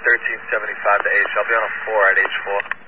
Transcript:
1375 to H. I'll be on a 4 at H4.